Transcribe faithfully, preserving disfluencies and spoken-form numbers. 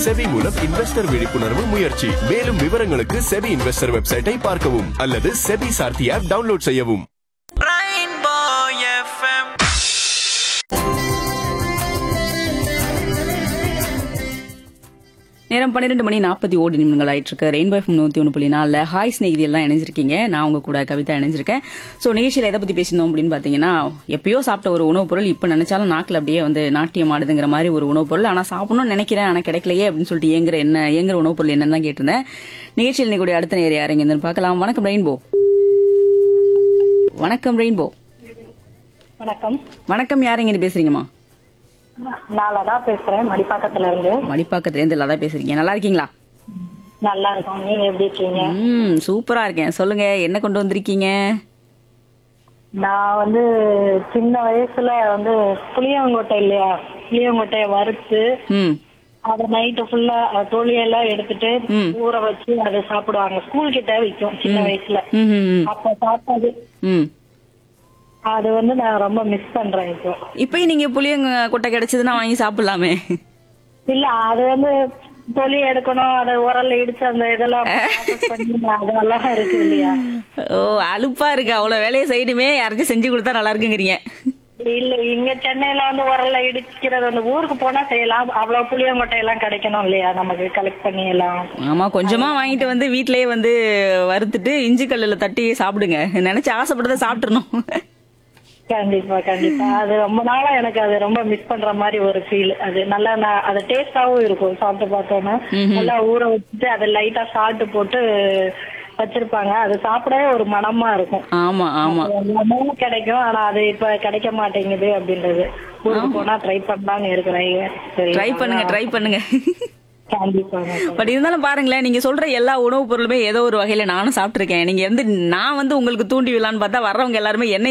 SEBI மூலம் investor விழிப்புணர்வு முயற்சி. மேலும் விவரங்களுக்கு செபி இன்வெஸ்டர் வெப்சைட்டை பார்க்கவும் அல்லது செபி சார்த்தி ஆப் டவுன்லோட் செய்யவும். நேரம் பன்னிரெண்டு மணி நாற்பத்தி ஓடி நிமிடங்கள் ஆயிட்டு இருக்கு. ரெயின்போ எஃப்எம் நூத்தி ஒன்று புள்ளி நாலுல ஹாய் ஸ்நேகிதி எல்லாம் இணைஞ்சிருக்கீங்க. நான் உங்க கூட கவிதா இணைஞ்சிருக்கேன். ஸோ நிகழ்ச்சியில் எதை பத்தி பேசினோம் அப்படின்னு பாத்தீங்கன்னா, எப்பயோ சாப்பிட்ட ஒரு உணவுப் பொருள் இப்ப நினைச்சாலும் நாக்கில் அப்படியே வந்து நாட்டியம் ஆடுதுங்கிற மாதிரி ஒரு உணவுப் பொருள். ஆனா சாப்பிடணும்னு நினைக்கிறேன், ஆனா கிடைக்கலையே அப்படின்னு சொல்லிட்டு ஏங்குற என்ன ஏங்குற உணவுப் பொருள் என்னன்னு தான் கேட்டிருந்தேன். நிகழ்ச்சியில் இன்னைக்கு அடுத்த நேரம் யாருங்க பார்க்கலாம். வணக்கம் ரெயின்போ. வணக்கம் ரெயின்போ. வணக்கம். வணக்கம், யாருங்க பேசுறீங்கம்மா? நான் லதா பேசுறேன், மடிப்பாக்கத்துல இருந்து. மடிப்பாக்கத்துல இருந்து லதா பேசுறீங்க. நல்லா இருக்கீங்களா? நல்லா இருக்கோம். நீங்க எப்படி இருக்கீங்க? ம் சூப்பரா இருக்கேன். சொல்லுங்க, என்ன கொண்டு வந்திருக்கீங்க? நான் வந்து சின்ன வயசுல வந்து புளியங்கொட்டை இல்லையா, புளியங்கொட்டைய வறுத்து ம் அதை நைட்டு ஃபுல்லா தோழியெல்லாம் எடுத்துட்டு ம். ஊற வச்சு அதை சாப்பிடுவாங்க. ஸ்கூல் கிட்ட விற்கும் சின்ன வயசுல. ம் ம், ம். அப்ப சாப்பிட்டது ம் அது வந்து நான் ரொம்ப மிஸ் பண்றேன் இப்போ. இப்பயும் நீங்க புளியங்க கொட்டை கிடைச்சதுன்னா வாங்கி சாப்பிடலாமே. இல்ல, அது வந்து தொலி எடுக்கணும், அதை உரல்ல இடிச்சு அந்த இதெல்லாம் பண்ணி அதெல்லாம் இருக்கு இல்லையா. ஓ, அலுப்பா இருக்கு, அவ்வளவு வேலையை செய்யணுமே, யாராச்சும் செஞ்சு கொடுத்தா நல்லா இருக்குங்கிறீங்க. இல்ல, இங்க சென்னையில வந்து உரல்ல இடிக்கிறது, அந்த ஊருக்கு போனா செய்யலாம். அவ்வளவு புளியங்கொட்டை எல்லாம் கிடைக்கணும் இல்லையா நமக்கு, கலெக்ட் பண்ணி எல்லாம். ஆமா, கொஞ்சமா வாங்கிட்டு வந்து வீட்லயே வந்து வறுத்துட்டு இஞ்சி கல்லுல தட்டி சாப்பிடுங்க. நினைச்சு ஆசைப்பட்டதை சாப்பிட்டுறணும். கண்டிப்பா கண்டிப்பா. அது ரொம்ப நாளா எனக்கு அது ரொம்ப மிஸ் பண்ற மாதிரி ஒரு ஃபீல். அது நல்லா அது டேஸ்டாவும் இருக்கும். சாப்பிட்டு பார்த்தோன்னா நல்லா ஊற வச்சுட்டு அதை லைட்டா சால்ட் போட்டு வச்சிருப்பாங்க. அது சாப்பிடவே ஒரு மனமா இருக்கும். ஆமா ஆமா, கிடைக்கும். ஆனா அது இப்ப கிடைக்க மாட்டேங்குது அப்படின்றது. ஊருக்கு போனா ட்ரை பண்ணலாம்னு இருக்கிறேன். ட்ரை பண்ணுங்க ட்ரை பண்ணுங்க. கண்டிப்பா. பட் இருந்தாலும் பாருங்களேன், நீங்க சொல்ற எல்லா உணவுப் பொருளுமே ஏதோ ஒரு வகையில நானும் சாப்பிட்டிருக்கேன். நீங்க வந்து நான் வந்து உங்களுக்கு தூண்டி விடலான்னு பார்த்தா வர்றவங்க எல்லாருமே என்ன